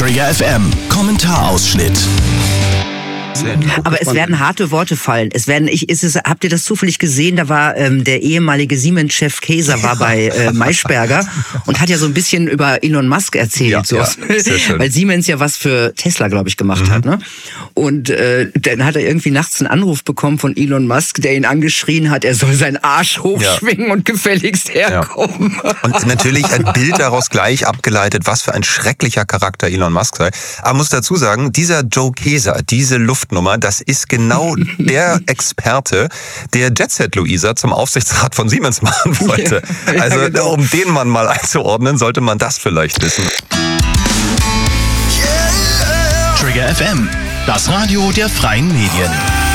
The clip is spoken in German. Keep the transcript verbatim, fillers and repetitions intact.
Trigger F M, Kommentarausschnitt. Aber es werden harte Worte fallen. Es werden, ich, ist es, habt ihr das zufällig gesehen? Da war ähm, der ehemalige Siemens-Chef Käser war bei äh, Maischberger und hat ja so ein bisschen über Elon Musk erzählt, ja, so, ja, sehr schön. weil Siemens ja was für Tesla, glaube ich, gemacht mhm. hat. Ne? Und äh, dann hat er irgendwie nachts einen Anruf bekommen von Elon Musk, der ihn angeschrien hat, er soll seinen Arsch hochschwingen ja. und gefälligst herkommen. Ja. Und natürlich ein Bild daraus gleich abgeleitet, was für ein schrecklicher Charakter Elon Musk sei. Aber man muss dazu sagen, dieser Joe Käser, diese Luft Nummer, das ist genau der Experte, der Jetset Luisa zum Aufsichtsrat von Siemens machen wollte. Ja, ja, also genau. Um den Mann mal einzuordnen, sollte man das vielleicht wissen. Trigger F M, das Radio der freien Medien.